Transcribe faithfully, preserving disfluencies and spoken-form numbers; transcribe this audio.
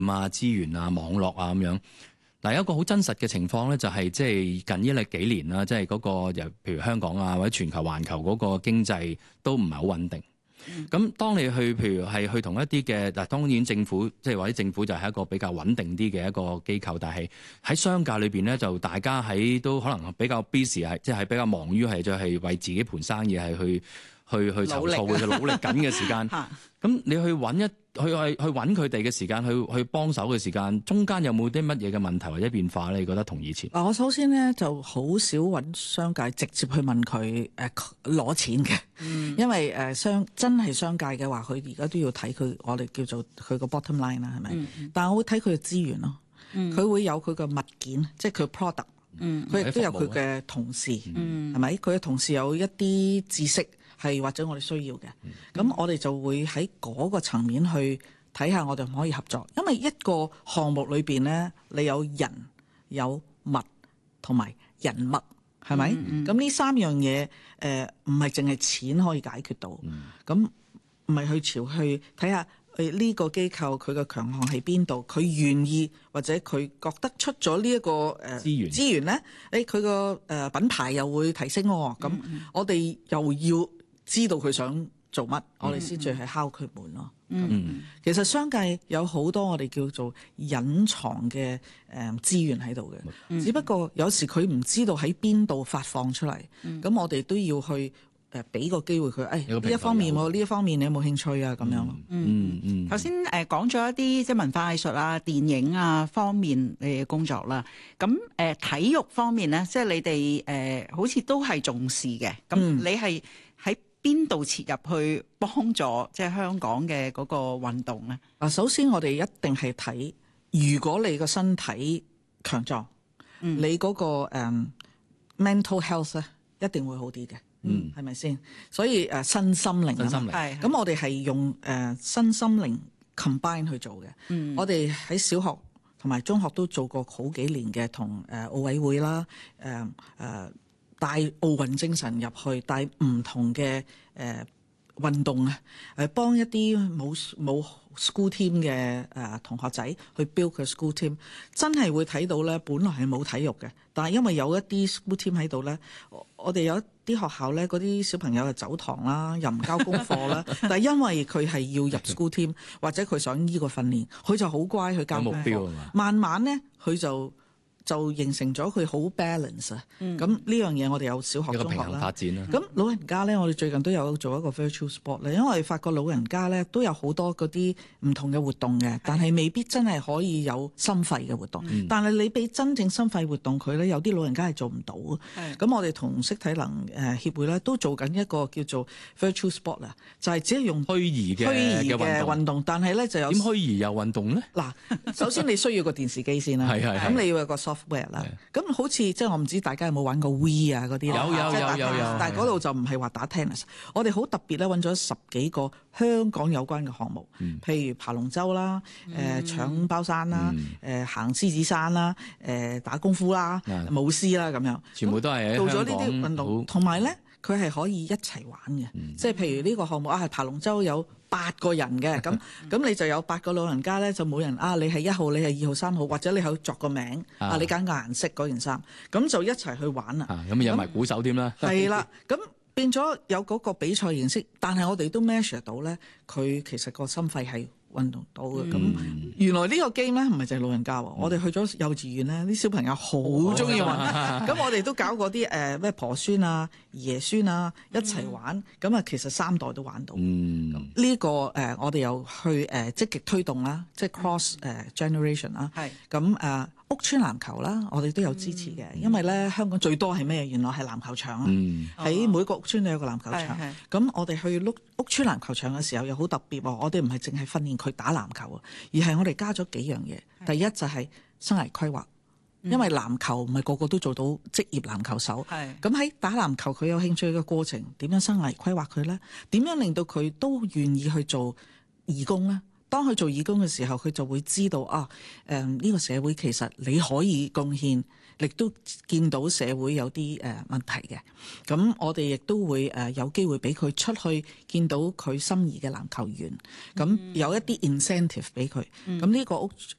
啊、資源啊、網絡啊咁樣。嗱，有一個好真實嘅情況咧，就係即係近呢幾年啦，即係嗰個又譬如香港啊，或者全球環球嗰個經濟都唔係好穩定。咁、嗯、當你去譬如係去同一啲嘅嗱，當然政府即係或者政府就係一個比較穩定啲嘅一個機構，但係喺商界裏邊咧，就大家喺都可能比較 busy 係即係比較忙於係就係為自己盤生意係去去去籌措嘅努力緊嘅時間。咁你去揾一去去去揾佢哋嘅時間，去去幫手嘅時間，中間有冇啲乜嘢嘅問題或者變化咧？你覺得同以前？ 嗱，我首先咧就好少揾商界直接去問佢誒攞錢嘅，嗯、因為誒商真係商界嘅話，佢而家都要睇佢我哋叫做佢個 bottom line 啦，係咪？嗯、但係我會睇佢嘅資源咯，佢、嗯、會有佢嘅物件，即係佢 product，佢亦都有佢嘅同事，係咪、嗯？佢嘅同事有一啲知識。係或者我哋需要嘅，咁、嗯、我哋就會喺嗰個層面去睇下，我哋可唔可以合作？因為一個項目裏邊咧，你有人、有物同埋人脈，係咪？咁呢、嗯、三樣嘢，誒唔係淨係錢可以解決到。咁唔係去朝去睇下誒呢個機構佢嘅強項喺邊度，佢願意或者佢覺得出咗呢一個誒資源資源咧，誒佢個誒品牌又會提升喎。咁、嗯、我哋又要知道佢想做乜，我哋先至去敲佢門咯。嗯，其實商界有好多我哋叫做隱藏嘅誒資源喺度嘅，嗯、只不過有時佢唔知道喺邊度發放出嚟，咁、嗯、我哋都要去誒俾個機會佢。誒呢一方面我呢一方面你有冇興趣啊？咁樣咯。 嗯嗯。頭先誒講咗一啲即係文化藝術啊、電影啊方面嘅工作啦。咁誒、呃、體育方面咧，即係你哋誒、呃、好似都係重視嘅。咁你係喺邊度切入去幫助即係香港嘅嗰個運動咧？ 嗱，首先我哋一定係睇，如果你個身體強壯，嗯、你嗰、嗰個誒、um, mental health 咧一定會好啲嘅，嗯，係咪先？所以誒身心靈， 身心靈， 係咁我哋係用誒身心靈 combine 去做嘅。嗯，我哋喺小學同埋中學都做過好幾年嘅，同誒奧委會啦，誒、呃、誒。呃帶奧運精神入去，帶唔同嘅誒、呃、運動啊，誒幫一啲冇冇 school team 嘅誒、呃、同學仔去 build 佢 school team， 真係會睇到咧，本來係冇體育嘅，但係因為有一啲 school team 喺度咧，我哋有一啲學校咧，嗰啲小朋友係走堂啦，又唔交功課啦，但係因為佢係要入 school team 或者佢想依個訓練，佢就好乖去交功課，有目標啊嘛，慢慢咧佢就。就形成咗佢好 balance 啊！咁呢樣嘢我哋有小學、中學啦。發展啦。咁老人家咧，我哋最近都有做一個 virtual sport 咧，因為我哋發覺老人家咧都有好多嗰啲唔同嘅活動嘅，但係未必真係可以有心肺嘅活動。嗯、但係你俾真正心肺活動佢咧，有啲老人家係做唔到嘅。咁、嗯、我哋同識體能誒協會咧都做緊一個叫做 virtual sport 啊，就係只係用虛擬嘅虛擬嘅運動，但係咧就有點虛擬有運動咧？嗱， 首先你需要個電視機先啦，係係，咁你要有個 software 啦，咁好似即係我唔知大家有冇玩過 Wii 啊嗰啲啦， 有有有有有， 但係嗰度就唔係話打 tennis，我哋好特別咧揾咗十幾個香港有關嘅項目，譬如爬龍舟啦、誒搶包山啦、誒行獅子山啦、誒打功夫啦、舞獅啦咁樣，全部都係做咗呢啲運動，同埋咧佢係可以一齊玩嘅，即係譬如呢個項目啊係爬龍舟有八個人嘅，咁咁你就有八個老人家咧，就每人啊，你係一號，你係二號、三號，或者你可以作個名啊，你揀個顏色嗰件衫，咁就一齊去玩啦。 咁有埋鼓手添啦。 係啦，咁變咗有嗰個比賽形式，但係我哋都 measure 到咧，佢其實個心肺係運動到嘅。咁、嗯、原來呢個 game 咧唔係淨係老人家，嗯、我哋去咗幼稚園咧，啲小朋友好中意玩。咁、哦、我哋都搞過啲誒咩婆孫啊、爺孫啊一齊玩，咁啊、嗯、其實三代都玩到。呢、嗯這個誒、呃、我哋又去誒、呃、積極推動啦，即係 cross 誒、呃、generation 啦。係咁誒屋邨籃球啦，我哋都有支持嘅，嗯、因為咧香港最多係咩？原來係籃球場啊，喺、嗯、每個屋邨都有個籃球場。咁我哋去屋屋邨籃球場嘅時候又好特別喎，我哋唔係淨係訓練佢打籃球啊，而係我哋加咗幾樣嘢。第一就係生涯規劃，因為籃球唔係個個都做到職業籃球手。咁喺、嗯、打籃球佢有興趣嘅過程，點樣生涯規劃佢咧？點樣令到佢都願意去做義工咧？ 當佢做義工嘅時候，佢就會知道啊，誒、呃、呢、呢個社會其實你可以貢獻，亦都見到社會有啲誒、呃、問題嘅。咁我哋亦都會誒、呃、有機會俾佢出去見到佢心儀嘅籃球員，咁有一啲 incentive 俾佢。咁呢、嗯、個屋